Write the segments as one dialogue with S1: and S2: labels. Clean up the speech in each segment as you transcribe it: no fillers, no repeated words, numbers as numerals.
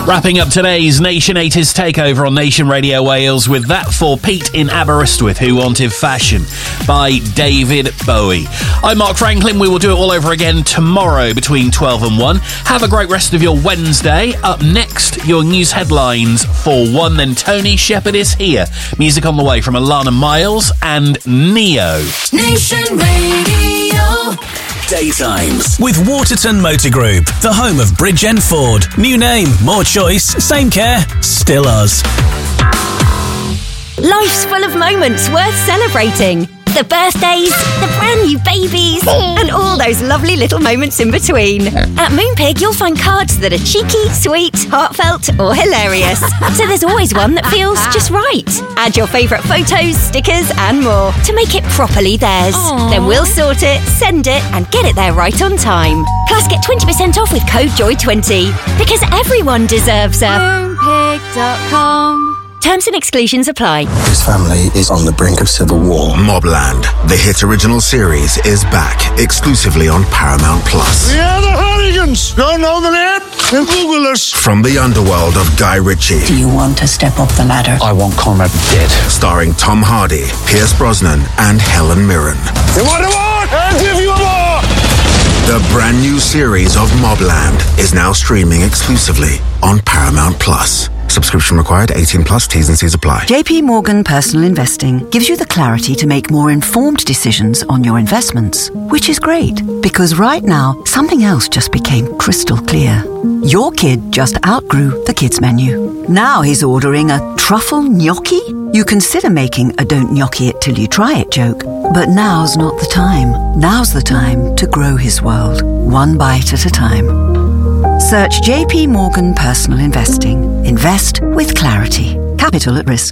S1: Wrapping up today's Nation 80s takeover on Nation Radio Wales with That For Pete in Aberystwyth, Who Wanted Fashion by David Bowie. I'm Mark Franklin. We will do it all over again tomorrow between 12 and 1. Have a great rest of your Wednesday. Up next, your news headlines for 1. Then Tony Shepherd is here. Music on the way from Alana Miles and Neo.
S2: Nation Radio.
S3: Daytimes with Waterton Motor Group, the home of Bridgend Ford. New name, more choice, same care, still us.
S4: Life's full of moments worth celebrating. The birthdays, the brand new babies, and all those lovely little moments in between. At Moonpig, you'll find cards that are cheeky, sweet, heartfelt, or hilarious. So there's always one that feels just right. Add your favourite photos, stickers, and more to make it properly theirs. Aww. Then we'll sort it, send it, and get it there right on time. Plus, get 20% off with code JOY20, because everyone deserves a Moonpig.com. Terms and exclusions apply.
S5: His family is on the brink of civil war.
S6: Mobland, the hit original series, is back exclusively on Paramount+.
S7: We are the Hooligans! Don't know the name? Then Google us.
S6: From the underworld of Guy Ritchie.
S8: Do you want to step up the ladder?
S5: I want Conrad dead.
S6: Starring Tom Hardy, Pierce Brosnan, and Helen Mirren.
S7: You want a war? I'll give you a war!
S6: The brand new series of Mobland is now streaming exclusively on Paramount+. Subscription required, 18+, T's and C's apply.
S9: JP Morgan Personal Investing gives you the clarity to make more informed decisions on your investments, which is great, because right now, something else just became crystal clear. Your kid just outgrew the kids' menu. Now he's ordering a truffle gnocchi? You consider making a don't gnocchi it till you try it joke, but now's not the time. Now's the time to grow his world, one bite at a time. Search JP Morgan Personal Investing. Invest with clarity. Capital at risk.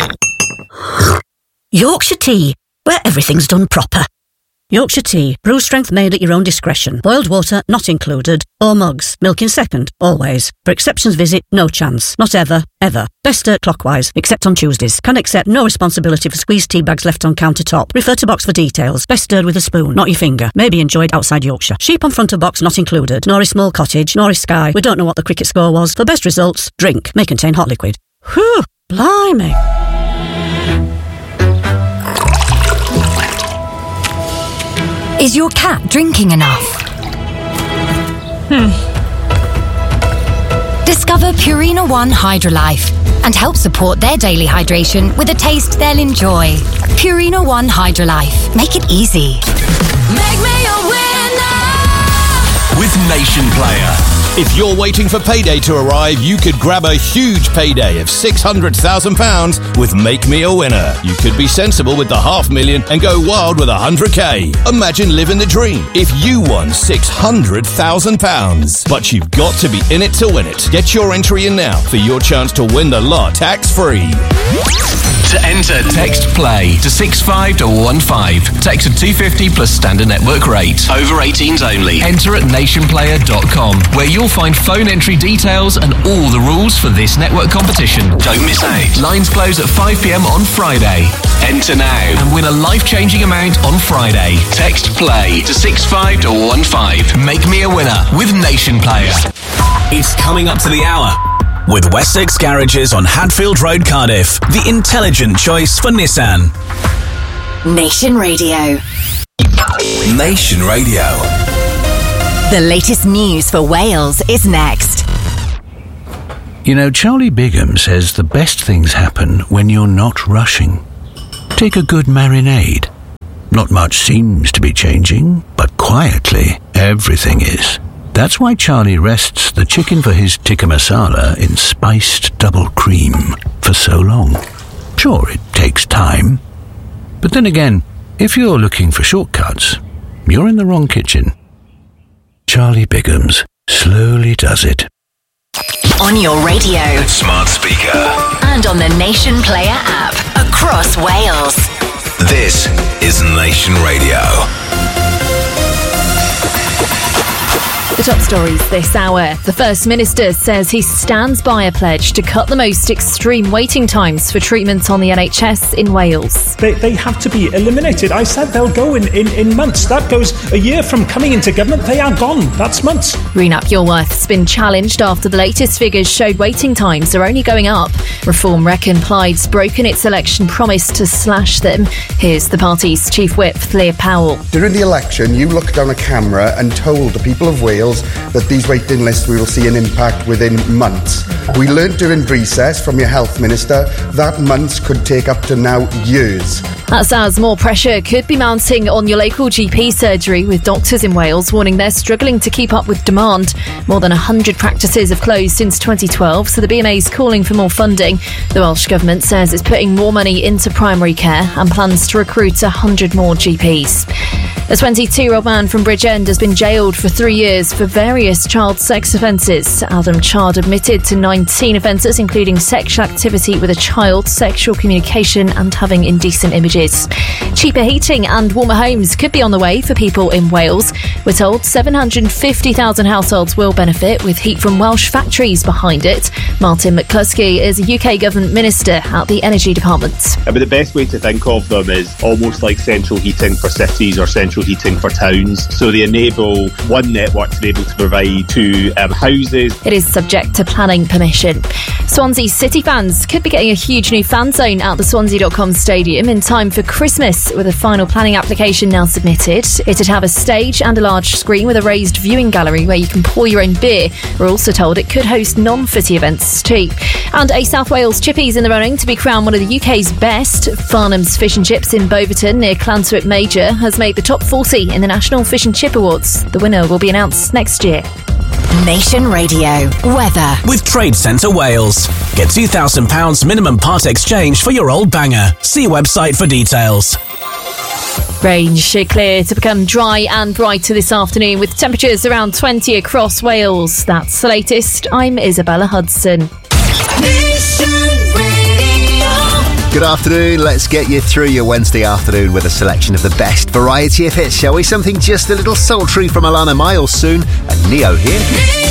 S10: Yorkshire Tea, where everything's done proper. Yorkshire Tea, brew strength made at your own discretion. Boiled water not included, or mugs. Milk in second, always. For exceptions visit, no chance. Not ever, ever. Best stirred clockwise, except on Tuesdays. Can accept no responsibility for squeezed tea bags left on countertop. Refer to box for details. Best stirred with a spoon, not your finger. May be enjoyed outside Yorkshire. Sheep on front of box not included. Norris Small Cottage, Norris Sky. We don't know what the cricket score was. For best results, drink. May contain hot liquid. Whew, blimey.
S11: Is your cat drinking enough? Discover Purina One Hydrolife and help support their daily hydration with a taste they'll enjoy. Purina One Hydrolife. Make it easy.
S2: Make me a winner!
S3: With Nation Player.
S12: If you're waiting for payday to arrive, you could grab a huge payday of £600,000 with Make Me a Winner. You could be sensible with the $500,000 and go wild with $100,000. Imagine living the dream if you won £600,000. But you've got to be in it to win it. Get your entry in now for your chance to win the lot tax-free.
S3: To enter, text PLAY to 65215. Text to 250 plus standard network rate. Over 18s only. Enter at nationplayer.com, where you'll find phone entry details and all the rules for this network competition. Don't miss out. Lines close at 5 p.m. on Friday. Enter now and win a life-changing amount on Friday. Text PLAY to 65215. Make me a winner with Nation Player. It's coming up to the hour. With Wessex Garages on Hadfield Road, Cardiff, the intelligent choice for Nissan.
S4: Nation Radio.
S3: Nation Radio.
S11: The latest news for Wales is next.
S13: You know, Charlie Bigham says the best things happen when you're not rushing. Take a good marinade. Not much seems to be changing, but quietly, everything is. That's why Charlie rests the chicken for his tikka masala in spiced double cream for so long. Sure, it takes time. But then again, if you're looking for shortcuts, you're in the wrong kitchen. Charlie Bigham's slowly does it.
S11: On your radio,
S3: Smart speaker,
S11: and on the Nation Player app across Wales.
S3: This is Nation Radio.
S14: The top stories this hour. The First Minister says he stands by a pledge to cut the most extreme waiting times for treatment on the NHS in Wales.
S15: They have to be eliminated. I said they'll go in months. That goes a year from coming into government. They are gone. That's months.
S14: Rhun ap Iorwerth's been challenged after the latest figures showed waiting times are only going up. Reform reckon Plaid's broken its election promise to slash them. Here's the party's Chief Whip, Leah Powell.
S16: During the election, you looked down a camera and told the people of Wales that these waiting lists we will see an impact within months. We learned during recess from your health minister that months could take up to now years.
S14: That's as more pressure could be mounting on your local GP surgery, with doctors in Wales warning they're struggling to keep up with demand. More than 100 practices have closed since 2012, so the BMA's calling for more funding. The Welsh Government says it's putting more money into primary care and plans to recruit 100 more GPs. A 22-year-old man from Bridgend has been jailed for 3 years for various child sex offences. Adam Chard admitted to 19 offences, including sexual activity with a child, sexual communication and having indecent images. Cheaper heating and warmer homes could be on the way for people in Wales. We're told 750,000 households will benefit, with heat from Welsh factories behind it. Martin McCluskey is a UK Government Minister at the Energy Department.
S17: But the best way to think of them is almost like central heating for cities or central heating for towns. So they enable one network to be able to provide to houses.
S14: It is subject to planning permission. Swansea City fans could be getting a huge new fan zone at the Swansea.com stadium in time for Christmas, with a final planning application now submitted. It'd have a stage and a large screen with a raised viewing gallery where you can pour your own beer. We're also told it could host non-footy events too. And a South Wales chippy's in the running to be crowned one of the UK's best. Farnham's Fish and Chips in Boverton near Clanthorpe Major has made the top 40 in the National Fish and Chip Awards. The winner will be announced next year.
S11: Nation Radio weather
S18: with Trade Centre Wales. Get £2,000 minimum part exchange for your old banger. See website for details.
S14: Rain should clear to become dry and brighter this afternoon, with temperatures around 20 across Wales. That's the latest. I'm Isabella Hudson.
S19: Good afternoon. Let's get you through your Wednesday afternoon with a selection of the best variety of hits, shall we? Something just a little sultry from Alana Miles soon, and Neo here.